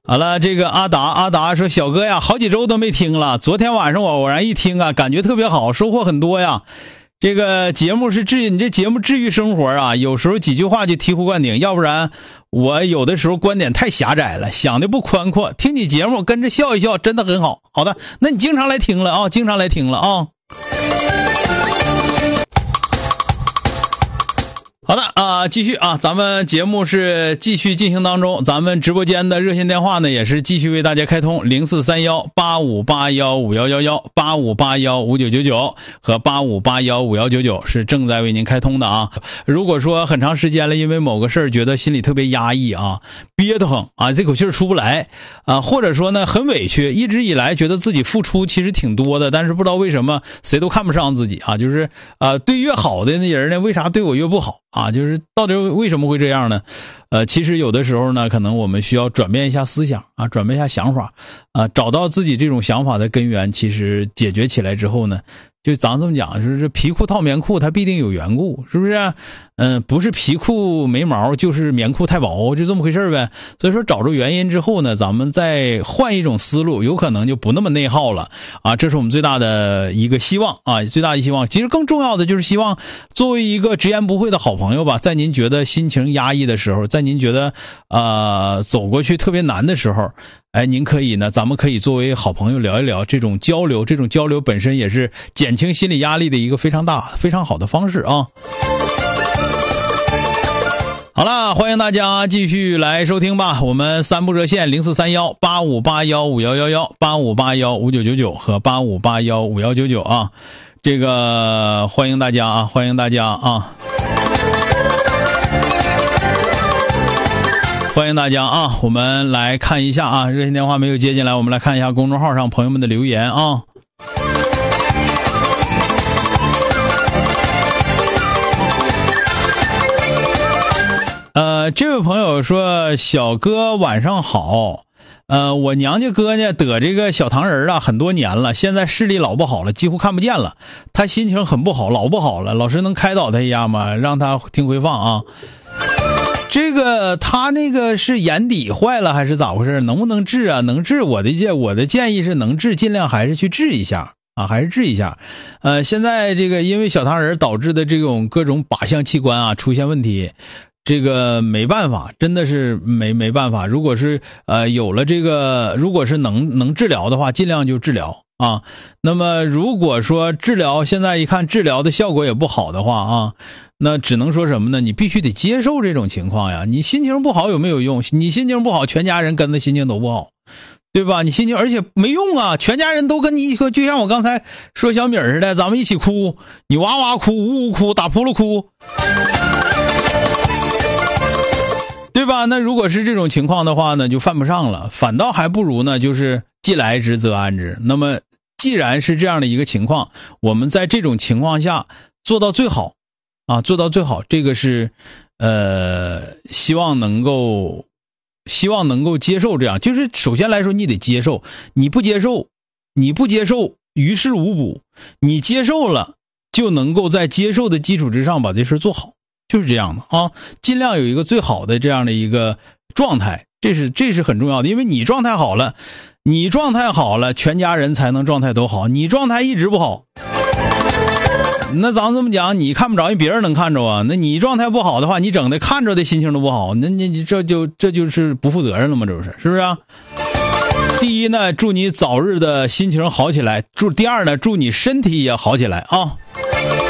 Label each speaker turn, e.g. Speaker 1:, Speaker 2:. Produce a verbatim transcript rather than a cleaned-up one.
Speaker 1: 好了，这个阿达阿达说，小哥呀，好几周都没听了，昨天晚上我偶然一听啊，感觉特别好，收获很多呀。这个节目是治你这节目治愈生活啊，有时候几句话就醍醐灌顶，要不然我有的时候观点太狭窄了，想的不宽阔。听你节目跟着笑一笑，真的很好。好的，那你经常来听了啊，经常来听了啊。好的啊，继续啊，咱们节目是继续进行当中，咱们直播间的热线电话呢也是继续为大家开通零四三幺八五八幺五幺幺幺八五八幺五九九九和八五八幺五幺九九是正在为您开通的啊。如果说很长时间了，因为某个事儿觉得心里特别压抑啊，憋得慌啊，这口气儿出不来啊，或者说呢很委屈，一直以来觉得自己付出其实挺多的，但是不知道为什么谁都看不上自己啊，就是啊对越好的那人呢，为啥对我越不好啊？就是到底为什么会这样呢？呃，其实有的时候呢，可能我们需要转变一下思想啊，转变一下想法啊，找到自己这种想法的根源。其实解决起来之后呢，就咱这么讲，就是皮裤套棉裤，它必定有缘故，是不是？嗯、呃，不是皮裤没毛，就是棉裤太薄，就这么回事呗。所以说，找着原因之后呢，咱们再换一种思路，有可能就不那么内耗了啊。这是我们最大的一个希望啊，最大的希望。其实更重要的就是希望作为一个直言不讳的好朋友吧，在您觉得心情压抑的时候，在您觉得呃走过去特别难的时候，哎，您可以呢，咱们可以作为好朋友聊一聊，这种交流，这种交流本身也是减轻心理压力的一个非常大、非常好的方式啊。好了，欢迎大家继续来收听吧。我们三部热线零四三幺八五八幺五幺幺幺八五八幺五九九九和八五八幺五幺九九啊，这个欢迎大家啊，欢迎大家啊。欢迎大家啊！我们来看一下啊，热线电话没有接进来，我们来看一下公众号上朋友们的留言啊。呃，这位朋友说：“小哥晚上好，呃，我娘家哥呢得这个小糖人了很多年了，现在视力老不好了，几乎看不见了，他心情很不好，老不好了，老师能开导他一下吗？让他听回放啊。”这个他那个是眼底坏了还是咋回事？能不能治啊？能治，我的建我的建议是能治，尽量还是去治一下啊，还是治一下。呃，现在这个因为小糖人导致的这种各种靶向器官啊出现问题，这个没办法，真的是没没办法。如果是呃有了这个，如果是能能治疗的话，尽量就治疗啊。那么如果说治疗现在一看治疗的效果也不好的话啊。那只能说什么呢？你必须得接受这种情况呀。你心情不好有没有用？你心情不好，全家人跟着心情都不好，对吧？你心情而且没用啊，全家人都跟你一个，就像我刚才说小米似的，咱们一起哭，你哇哇哭，呜呜哭，打扑噜哭，对吧？那如果是这种情况的话呢，就犯不上了，反倒还不如呢，就是既来之则安之。那么既然是这样的一个情况，我们在这种情况下做到最好。啊，做到最好，这个是，呃，希望能够，希望能够接受这样。就是首先来说，你得接受，你不接受，你不接受，于事无补。你接受了，就能够在接受的基础之上把这事做好，就是这样的啊。尽量有一个最好的这样的一个状态，这是这是很重要的，因为你状态好了，你状态好了，全家人才能状态都好。你状态一直不好。那咱这么讲，你看不着，别人能看着啊。那你状态不好的话，你整的看着的心情都不好，那你你这就这就是不负责任了吗？这不是是不是啊？第一呢，祝你早日的心情好起来；祝第二呢，祝你身体也好起来啊。